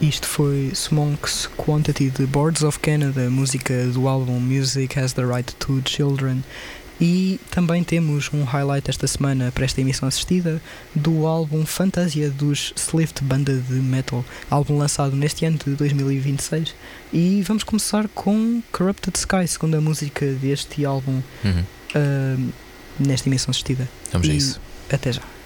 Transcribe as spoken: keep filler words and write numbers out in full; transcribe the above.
Isto foi Smoke's Quantity de Boards of Canada, música do álbum Music Has the Right to Children. E também temos um highlight esta semana para esta emissão assistida do álbum Fantasia dos Slift, banda de metal, álbum lançado neste ano de dois mil e vinte e seis. E vamos começar com Corrupted Sky, segunda música deste álbum, Uhum. uh, nesta emissão assistida. Vamos a E isso. até já.